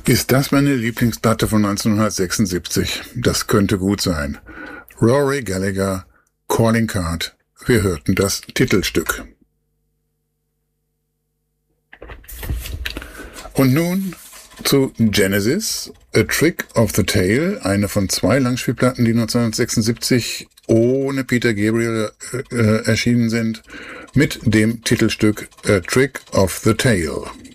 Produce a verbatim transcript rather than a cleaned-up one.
Ist das meine Lieblingsplatte von neunzehnhundertsechsundsiebzig? Das könnte gut sein. Rory Gallagher, Calling Card. Wir hörten das Titelstück. Und nun zu Genesis, A Trick of the Tail, eine von zwei Langspielplatten, die neunzehnhundertsechsundsiebzig ohne Peter Gabriel äh, erschienen sind, mit dem Titelstück A Trick of the Tail.